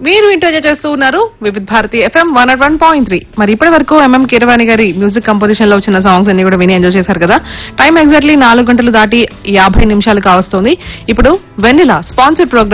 మీరు ఎంజాయ్ చేస్తూ ఉన్నారు వివిధ్ భారతి FM 101.3. మరి ఇప్పటి వరకు ఎంఎం కీరవాణి గారి మ్యూజిక్ కంపోజిషన్ లో వచ్చిన సాంగ్స్ అన్ని కూడా విని ఎంజాయ్ చేశారు కదా. టైం ఎగ్జాక్ట్లీ 4 గంటలు దాటి 50 నిమిషాలు కావస్తుంది. ఇప్పుడు వెన్నెల స్పాన్సర్డ్ ప్రోగ్రామ్